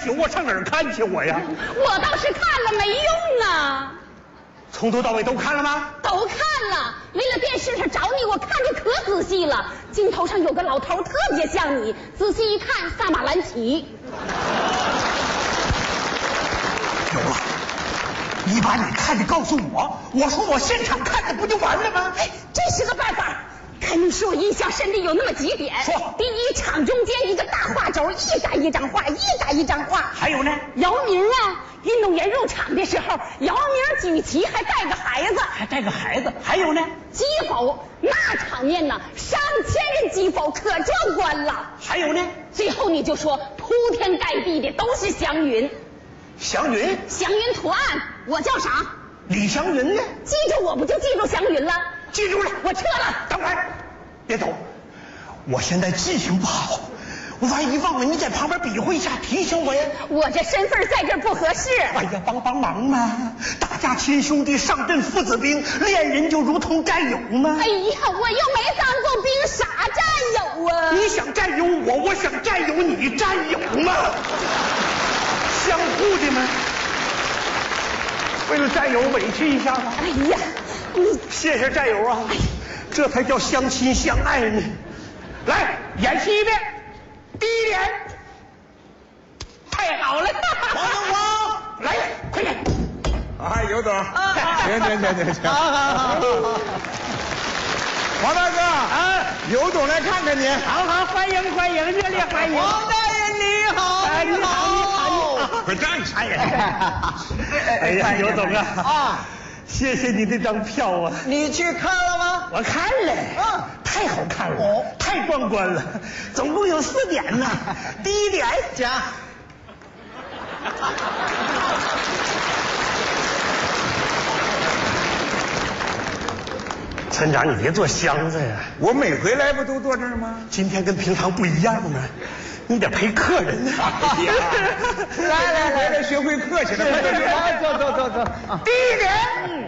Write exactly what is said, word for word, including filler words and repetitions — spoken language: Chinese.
酒，我上哪儿看去我呀？ 我倒是看了，没用啊。 从头到尾都看了吗？ 都看了，为了电视上找你，我看的可仔细了。镜头上有个老头，特别像你，仔细一看，萨马兰奇。 有了，你把你看的告诉我，我说我现场看的不就完了吗？ 哎，这是个办法。看你说我印象深的有那么几点。 说， 第一，场中间一个大画轴，一展一张画，一展一张画。 还有呢？ 姚明啊，运动员入场的时候，姚明举旗还带个孩子， 还带个孩子。还有呢？ 击否，那场面呢，上千人击否，可壮观了。 还有呢？ 最后你就说铺天盖地的都是祥云。 祥云？ 祥云图案，我叫啥？ 李祥云呢？ 记住我不就记住祥云了？ 记住了， 我撤了。 等会儿，别走，我现在记性不好，我万一忘了，你在旁边比划一下，提醒我呀。 我这身份在这儿不合适。 哎呀，帮帮忙嘛！大家亲兄弟，上阵父子兵，恋人就如同战友嘛。 哎呀，我又没当过兵，啥战友啊？ 你想占有我，我想占有你，战友嘛，相互的嘛。为了战友委屈一下吧。 哎呀，你谢谢战友啊，这才叫相亲相爱呢。来，演戏一遍。第一点， 太好了！ 王东光， 来，快点。 哎，尤总，行行行行行，好好好。王大哥啊，尤总来看看您。 好好，欢迎欢迎，热烈欢迎。 王大爷你好， 哎，你好，你好，你好。 快站起！ 哎呀，哎呀，尤总啊， 啊， 谢谢你这张票啊。 你去看了吗？ 我看了， 啊， 太好看了， 哦， 太壮观了，总共有四点呢。第一点， 讲。 村长，你别坐箱子呀， 我每回来不都坐这儿吗？ 今天跟平常不一样呢，你得陪客人呢。 来来来来，学会客气了，快点，走走走走。 第一点。